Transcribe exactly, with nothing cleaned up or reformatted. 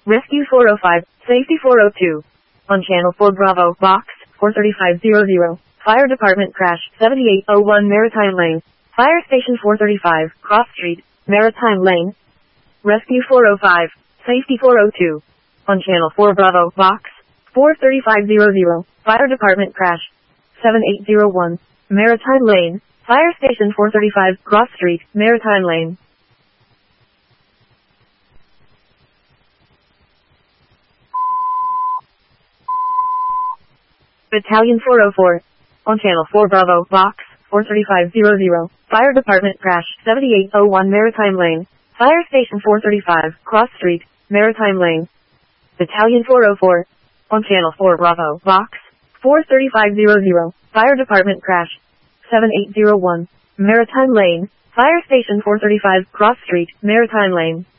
Rescue four oh five, Safety four oh two. On Channel four Bravo, Box, four thirty-five hundred. Fire Department crash, seventy-eight oh one Maritime Lane. Fire Station four thirty-five, Cross Street, Maritime Lane. Rescue four oh five, Safety four oh two. On Channel four Bravo, Box, four thirty-five hundred. Fire Department crash, seventy-eight oh one, Maritime Lane. Fire Station four thirty-five, Cross Street, Maritime Lane. Battalion four oh four. On Channel four Bravo, Box, four thirty-five hundred. Fire Department crash, seventy-eight oh one Maritime Lane. Fire Station four thirty-five, Cross Street, Maritime Lane. Battalion four oh four. On Channel four Bravo, Box, four thirty-five hundred. Fire Department crash, seventy-eight oh one, Maritime Lane. Fire Station four thirty-five, Cross Street, Maritime Lane.